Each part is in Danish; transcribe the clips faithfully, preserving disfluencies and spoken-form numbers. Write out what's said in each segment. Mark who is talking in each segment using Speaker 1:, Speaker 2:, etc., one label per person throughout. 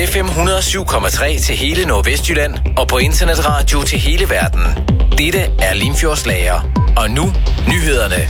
Speaker 1: F M et hundrede og syv komma tre til hele Nordvestjylland og på internetradio til hele verden. Dette er Limfjordslager. Og nu nyhederne.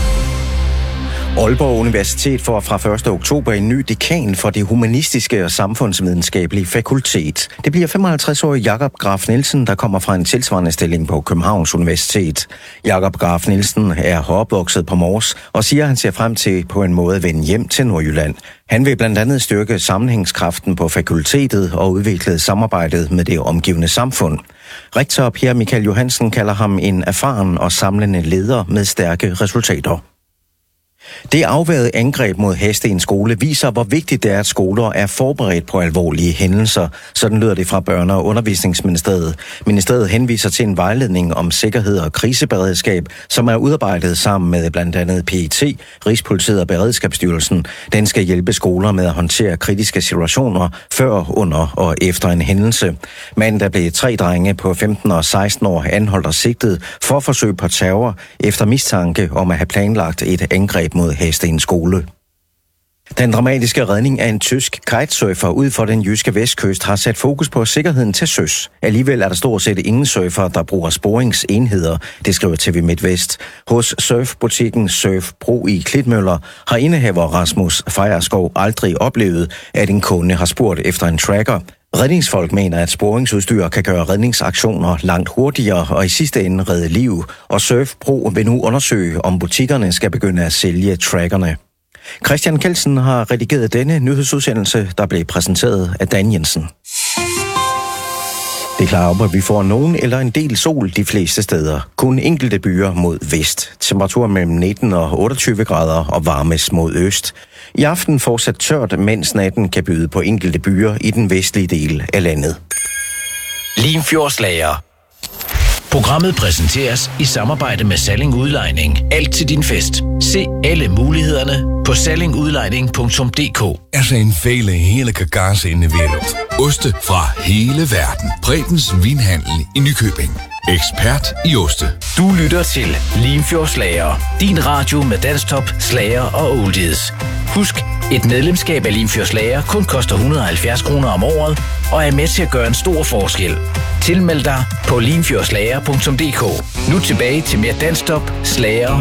Speaker 2: Aalborg Universitet får fra første oktober en ny dekan for det humanistiske og samfundsvidenskabelige fakultet. Det bliver femoghalvtreds-årig Jakob Graf Nielsen, der kommer fra en tilsvarende stilling på Københavns Universitet. Jakob Graf Nielsen er opvokset på Mors og siger, at han ser frem til på en måde at vende hjem til Nordjylland. Han vil blandt andet styrke sammenhængskraften på fakultetet og udvikle samarbejdet med det omgivende samfund. Rektor Per Michael Johansen kalder ham en erfaren og samlende leder med stærke resultater. Det afværede angreb mod heste i en skole viser, hvor vigtigt det er, at skoler er forberedt på alvorlige hændelser. Sådan lyder det fra Børne- og Undervisningsministeriet. Ministeriet henviser til en vejledning om sikkerhed og kriseberedskab, som er udarbejdet sammen med blandt andet P E T, Rigspolitiet og Beredskabsstyrelsen. Den skal hjælpe skoler med at håndtere kritiske situationer før, under og efter en hændelse. Mandag blev tre drenge på femten og seksten år anholdt og sigtet for forsøg på terror efter mistanke om at have planlagt et angreb mod heste i en skole. Den dramatiske redning af en tysk kitesurfer ud for den jyske vestkyst har sat fokus på sikkerheden til søs. Alligevel er der stort set ingen surfer, der bruger sporingsenheder, det skriver T V MidtVest. Hos surfbutikken Surf Pro i Klitmøller har indehaver Rasmus Fejerskov aldrig oplevet, at en kunde har spurgt efter en tracker. Redningsfolk mener, at sporingsudstyr kan gøre redningsaktioner langt hurtigere og i sidste ende redde liv, og Surf Pro vil nu undersøge, om butikkerne skal begynde at sælge trackerne. Christian Kelsen har redigeret denne nyhedsudsendelse, der blev præsenteret af Dan Jensen. Det er klart op, at vi får nogen eller en del sol de fleste steder. Kun enkelte byer mod vest. Temperatur mellem nitten og otteogtyve grader og varmes mod øst. I aften fortsat tørt, mens natten kan byde på enkelte byer i den vestlige del af landet.
Speaker 1: Limfjordslager. Programmet præsenteres i samarbejde med Salling Udlejning. Alt til din fest. Se alle mulighederne på salling udlejning punktum d k.
Speaker 3: Er zijn vele heerlijke kazen in de wereld. Oste fra hele verden. Bredens Vinhandel i Nykøbing. Ekspert i oste.
Speaker 1: Du lytter til Limfjordslager. Din radio med dansktop, slager og oldies. Husk, et medlemskab af Limfjordslager kun koster et hundrede og halvfjerds kroner om året og er med til at gøre en stor forskel. Tilmeld dig på limfjordslager punktum d k. Nu tilbage til mere dansktop, slager